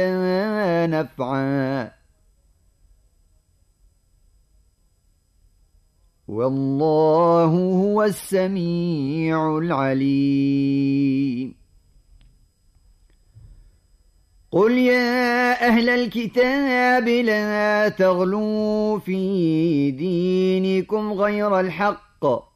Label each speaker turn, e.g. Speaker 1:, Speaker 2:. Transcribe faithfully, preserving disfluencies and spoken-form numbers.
Speaker 1: نفعا والله هو السميع العليم. قل يا أهل الكتاب لا تغلوا في دينكم غير الحق